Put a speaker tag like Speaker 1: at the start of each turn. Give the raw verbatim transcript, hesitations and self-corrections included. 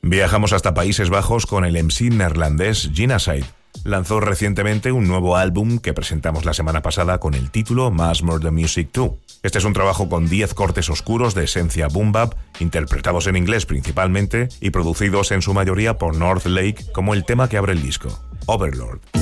Speaker 1: Viajamos hasta Países Bajos con el M C neerlandés Genocide. Lanzó recientemente un nuevo álbum que presentamos la semana pasada con el título Mass Murder Music dos. Este es un trabajo con diez cortes oscuros de esencia boom bap, interpretados en inglés principalmente y producidos en su mayoría por North Lake, como el tema que abre el disco, Overlord.